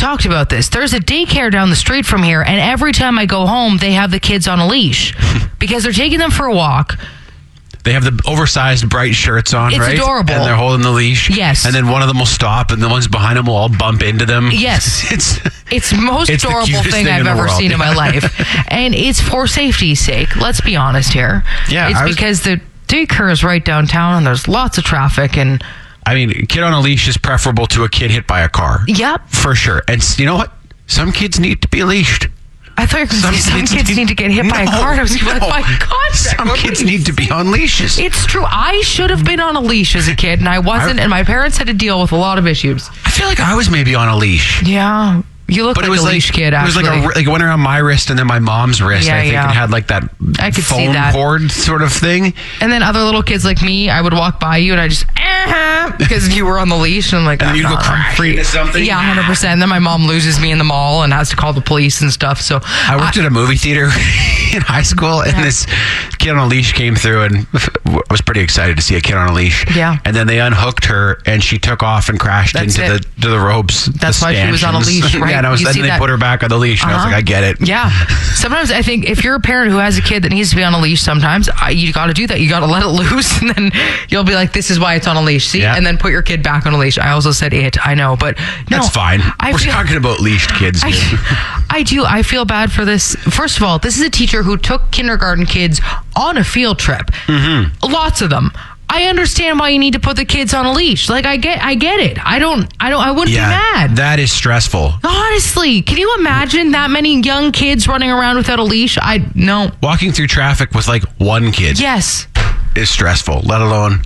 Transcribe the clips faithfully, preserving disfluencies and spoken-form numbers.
talked about this. There's a daycare down the street from here, and every time I go home, they have the kids on a leash because they're taking them for a walk. They have the oversized bright shirts on, it's right? It's adorable. And they're holding the leash. Yes. And then one of them will stop, and the ones behind them will all bump into them. Yes. It's it's the most it's adorable the thing, thing I've in ever world. seen in my life. And it's for safety's sake. Let's be honest here. Yeah, It's I was, because the daycare is right downtown, and there's lots of traffic. And I mean, a kid on a leash is preferable to a kid hit by a car. Yep. For sure. And you know what? Some kids need to be leashed. I thought you were going to say some kids, kids need, need to get hit no, by a car. I was no. like, my God. Some kids need to be on leashes. It's true. I should have been on a leash as a kid, and I wasn't, I, and my parents had to deal with a lot of issues. I feel like I was maybe on a leash. Yeah. You look but like it was a like, leash kid, actually. It was like, a, like it went around my wrist and then my mom's wrist. Yeah, I think yeah. it had like that I could see phone that. cord sort of thing. And then other little kids like me, I would walk by you and I just, uh-huh, because you were on the leash. And I'm like, and I'm you'd not, go crash into something. Yeah, one hundred percent. And then my mom loses me in the mall and has to call the police and stuff. So I worked I, at a movie theater in high school, and yeah. this kid on a leash came through, and I was pretty excited to see a kid on a leash. Yeah. And then they unhooked her, and she took off and crashed That's into it. the to the ropes. That's the why she was on a leash, right? Yeah, and I was, you then they that? put her back on the leash, and uh-huh. I was like, I get it. Yeah. Sometimes I think if you're a parent who has a kid that needs to be on a leash, sometimes I, you got to do that. You got to let it loose, and then you'll be like, this is why it's on a leash. See? Yeah. And then put your kid back on a leash. I also said it. I know, but no. That's fine. I We're feel, talking about leashed kids here. I, I do. I feel bad for this. First of all, this is a teacher who took kindergarten kids on a field trip. Mm-hmm. Lots of them. I understand why you need to put the kids on a leash. Like I get, I get it. I don't, I don't, I wouldn't yeah, be mad. That is stressful. Honestly, can you imagine that many young kids running around without a leash? I no. Walking through traffic with like one kid. Yes. Is stressful. Let alone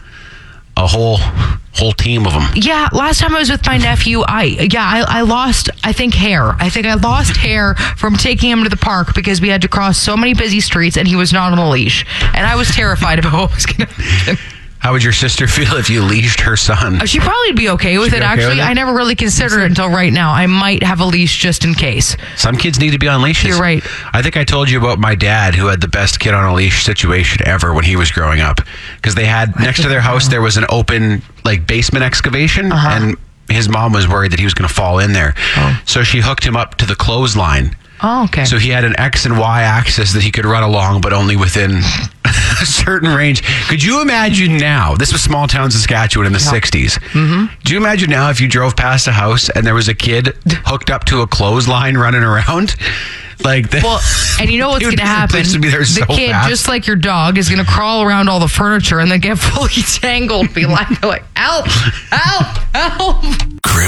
a whole whole team of them. Yeah. Last time I was with my nephew, I yeah, I, I lost. I think hair. I think I lost hair from taking him to the park because we had to cross so many busy streets and he was not on a leash, and I was terrified about what was going to happen. How would your sister feel if you leashed her son? She probably would be okay with She'd it, be okay actually. with it? I never really considered it until right now. I might have a leash just in case. Some kids need to be on leashes. You're right. I think I told you about my dad who had the best kid on a leash situation ever when he was growing up. Because they had, next to their house, there was an open like basement excavation. Uh-huh. And his mom was worried that he was going to fall in there. Oh. So she hooked him up to the clothesline. Oh, okay. So he had an X and Y axis that he could run along, but only within a certain range. Could you imagine now? This was small town Saskatchewan in the yeah. sixties. Mm-hmm. Do you imagine now if you drove past a house and there was a kid hooked up to a clothesline running around? Like that. Well, and you know what's going to happen? To be there the so kid, fast. just like your dog, is going to crawl around all the furniture and then get fully tangled. Be like, like, help, help, help.